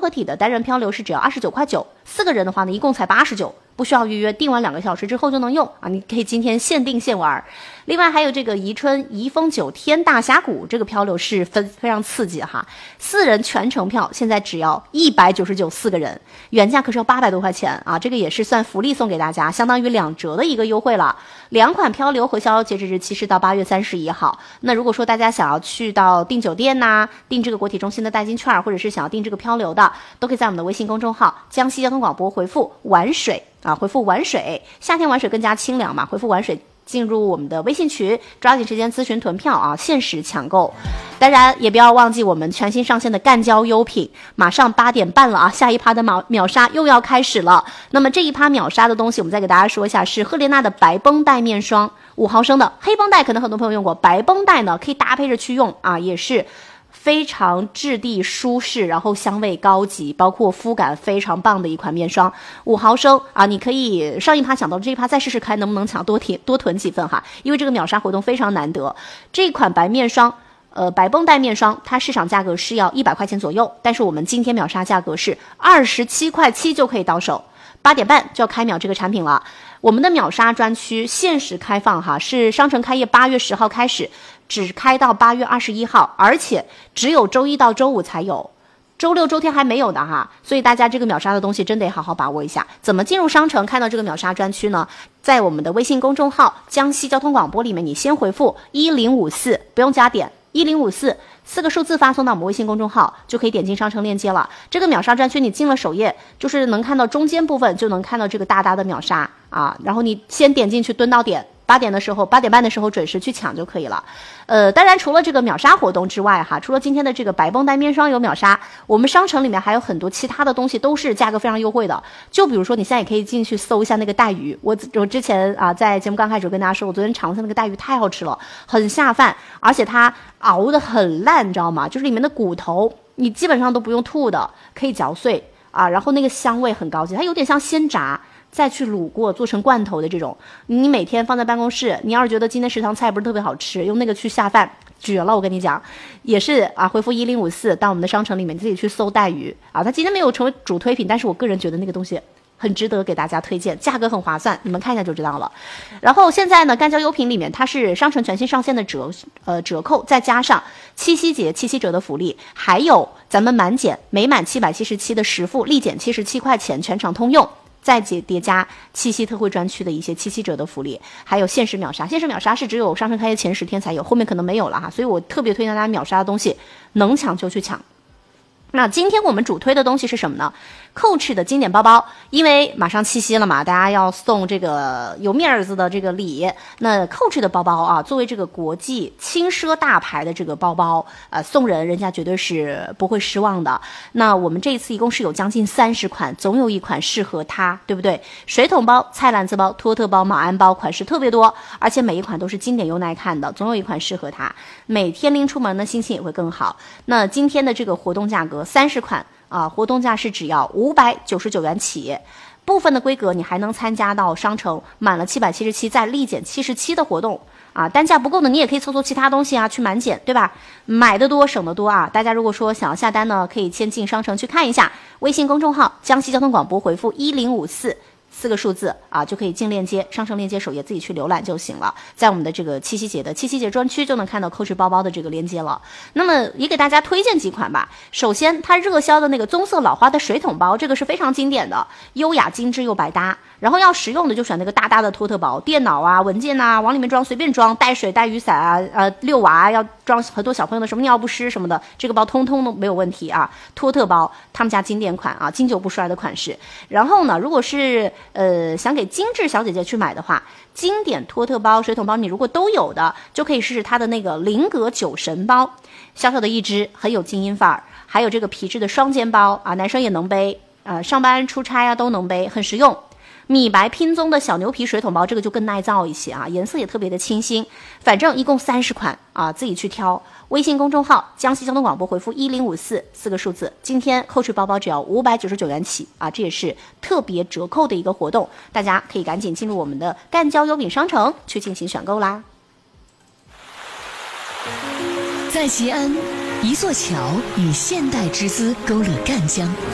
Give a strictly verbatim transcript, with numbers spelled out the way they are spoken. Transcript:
合体的单人漂流是只要二十九块九，四个人的话呢，一共才八十九，不需要预约，订完两个小时之后就能用啊！你可以今天现订现玩。另外还有这个宜春宜丰九天大峡谷，这个漂流是非非常刺激哈，四人全程票现在只要一百九十九四个人，原价可是要八百多块钱啊！这个也是算福利送给大家，相当于两折的一个优惠了。两款漂流核销截止日期是到八月三十一号。那如果说大家想要去到订酒店呐、啊，订这个国体中心的代金券，或者是想要订这个漂流的，都可以在我们的微信公众号江西交通广播回复玩水啊，回复玩水，夏天玩水更加清凉嘛，回复玩水进入我们的微信群，抓紧时间咨询囤票啊，限时抢购。当然也不要忘记我们全新上线的干胶优品，马上八点半了啊，下一趴的秒秒杀又要开始了。那么这一趴秒杀的东西，我们再给大家说一下，是赫莲娜的白绷带面霜，五毫升的，黑绷带可能很多朋友用过，白绷带呢可以搭配着去用啊，也是非常质地舒适，然后香味高级，包括肤感非常棒的一款面霜，五毫升啊！你可以上一趴抢到这一趴再试试看能不能抢多囤多囤几份哈，因为这个秒杀活动非常难得。这款白面霜，呃，白绷带面霜，它市场价格是要一百块钱左右，但是我们今天秒杀价格是二十七块七就可以到手。八点半就要开秒这个产品了，我们的秒杀专区限时开放哈，是商城开业八月十号开始，只开到八月二十一号，而且只有周一到周五才有，周六周天还没有的哈，所以大家这个秒杀的东西真得好好把握一下。怎么进入商城看到这个秒杀专区呢？在我们的微信公众号江西交通广播里面，你先回复一零五四，不用加点，一零五四四个数字发送到我们微信公众号，就可以点进商城链接了。这个秒杀专区你进了首页，就是能看到中间部分就能看到这个大大的秒杀啊，然后你先点进去蹲到点，八点的时候，八点半的时候准时去抢就可以了。呃，当然除了这个秒杀活动之外哈，除了今天的这个白绷带面霜有秒杀，我们商城里面还有很多其他的东西都是价格非常优惠的。就比如说你现在也可以进去搜一下那个带鱼，我我之前啊在节目刚开始跟大家说，我昨天尝试那个带鱼太好吃了，很下饭，而且它熬得很烂，你知道吗？就是里面的骨头你基本上都不用吐的，可以嚼碎啊，然后那个香味很高级，它有点像鲜炸再去卤过做成罐头的这种，你每天放在办公室，你要是觉得今天食堂菜不是特别好吃，用那个去下饭绝了，我跟你讲，也是啊，回复一零五四到我们的商城里面自己去搜带鱼啊，它今天没有成为主推品，但是我个人觉得那个东西很值得给大家推荐，价格很划算，你们看一下就知道了。然后现在呢，干胶优品里面它是商城全新上线的折呃折扣，再加上七夕节七夕折的福利，还有咱们满减每满七百七十七的实付立减七十七块钱，全场通用。再叠加七夕特惠专区的一些七夕折的福利，还有限时秒杀。限时秒杀是只有商城开业前十天才有，后面可能没有了哈，所以我特别推荐大家秒杀的东西能抢就去抢。那今天我们主推的东西是什么呢？ Coach 的经典包包，因为马上七夕了嘛，大家要送这个有面子的这个礼，那 Coach 的包包啊，作为这个国际轻奢大牌的这个包包，呃，送人人家绝对是不会失望的。那我们这一次一共是有将近三十款，总有一款适合它，对不对？水桶包、菜篮子包、托特包、马鞍包，款式特别多，而且每一款都是经典又耐看的，总有一款适合它。每天拎出门呢，心情也会更好。那今天的这个活动价格三十款。啊，活动价是只要五百九十九元起，部分的规格你还能参加到商城满了七百七十七再立减七十七的活动啊，单价不够的你也可以凑凑其他东西啊去满减，对吧？买的多省得多啊！大家如果说想要下单呢，可以先进商城去看一下，微信公众号江西交通广播回复一零五四。四个数字啊，就可以进链接，商城链接首页自己去浏览就行了。在我们的这个七夕节的七夕节专区就能看到 Coach 包包的这个链接了。那么也给大家推荐几款吧。首先，它热销的那个棕色老花的水桶包，这个是非常经典的，优雅精致又百搭。然后要实用的就选那个大大的托特包，电脑啊、文件啊往里面装，随便装，带水、带雨伞啊，呃，遛娃啊要装很多小朋友的什么尿不湿什么的，这个包通通都没有问题啊。托特包他们家经典款啊，经久不衰的款式。然后呢，如果是呃，想给精致小姐姐去买的话，经典托特包、水桶包，你如果都有的，就可以试试它的那个菱格酒神包，小小的一只，很有精英范儿。还有这个皮质的双肩包啊，男生也能背，呃，上班出差啊都能背，很实用。米白拼宗的小牛皮水桶包，这个就更耐造一些啊，颜色也特别的清新。反正一共三十款啊，自己去挑。微信公众号江西交通广播回复一零五四四个数字，今天 Coach 包包只要五百九十九元起啊，这也是特别折扣的一个活动，大家可以赶紧进入我们的赣胶优品商城去进行选购啦。 在西安，一座桥以现代之姿勾勒赣江。